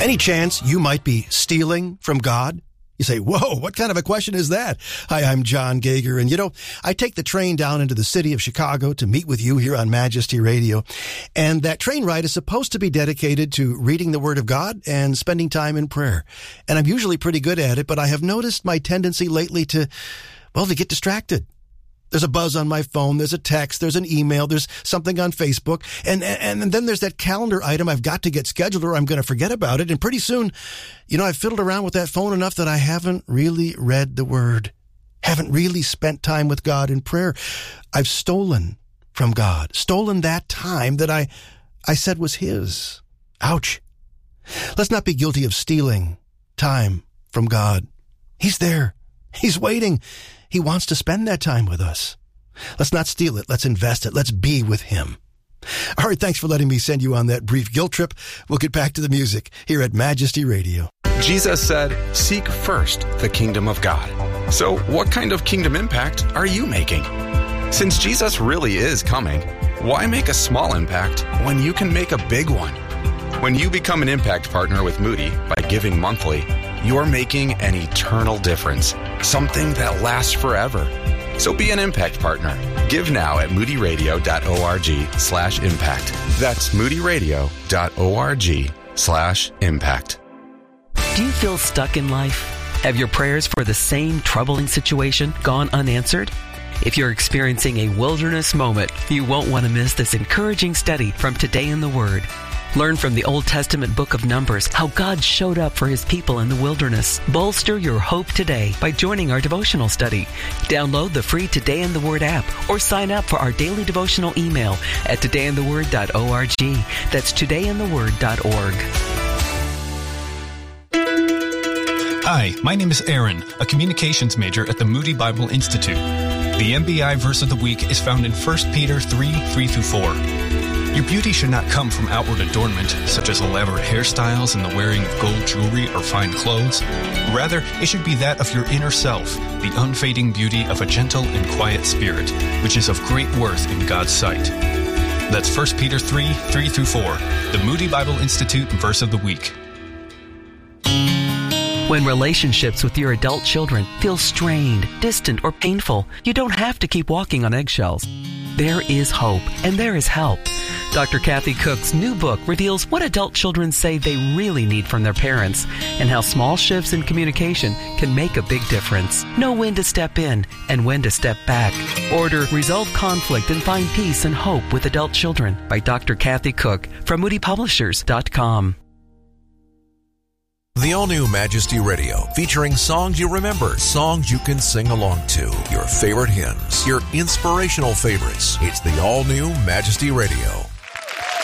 Any chance you might be stealing from God? You say, whoa, what kind of a question is that? Hi, I'm John Gager, and I take the train down into the city of Chicago to meet with you here on Majesty Radio, and that train ride is supposed to be dedicated to reading the Word of God and spending time in prayer. And I'm usually pretty good at it, but I have noticed my tendency lately to get distracted. There's a buzz on my phone, there's a text, there's an email, there's something on Facebook, and then there's that calendar item I've got to get scheduled or I'm going to forget about it. And pretty soon, I've fiddled around with that phone enough that I haven't really read the Word, haven't really spent time with God in prayer. I've stolen from God, stolen that time that I said was His. Ouch. Let's not be guilty of stealing time from God. He's there. He's waiting. He wants to spend that time with us. Let's not steal it. Let's invest it. Let's be with Him. All right, thanks for letting me send you on that brief guilt trip. We'll get back to the music here at Majesty Radio. Jesus said, "Seek first the kingdom of God." So what kind of kingdom impact are you making? Since Jesus really is coming, why make a small impact when you can make a big one? When you become an impact partner with Moody by giving monthly, you're making an eternal difference, something that lasts forever. So be an impact partner. Give now at moodyradio.org/impact. That's moodyradio.org/impact. Do you feel stuck in life? Have your prayers for the same troubling situation gone unanswered? If you're experiencing a wilderness moment, you won't want to miss this encouraging study from Today in the Word. Learn from the Old Testament book of Numbers how God showed up for His people in the wilderness. Bolster your hope today by joining our devotional study. Download the free Today in the Word app or sign up for our daily devotional email at todayintheword.org. That's todayintheword.org. Hi, my name is Aaron, a communications major at the Moody Bible Institute. The MBI verse of the week is found in 1 Peter 3:3-4. Your beauty should not come from outward adornment, such as elaborate hairstyles and the wearing of gold jewelry or fine clothes. Rather, it should be that of your inner self, the unfading beauty of a gentle and quiet spirit, which is of great worth in God's sight. That's 1 Peter 3:3-4, the Moody Bible Institute verse of the week. When relationships with your adult children feel strained, distant, or painful, you don't have to keep walking on eggshells. There is hope, and there is help. Dr. Kathy Cook's new book reveals what adult children say they really need from their parents and how small shifts in communication can make a big difference. Know when to step in and when to step back. Order Resolve Conflict and Find Peace and Hope with Adult Children by Dr. Kathy Cook from moodypublishers.com. The all-new Majesty Radio, featuring songs you remember, songs you can sing along to, your favorite hymns, your inspirational favorites. It's the all-new Majesty Radio.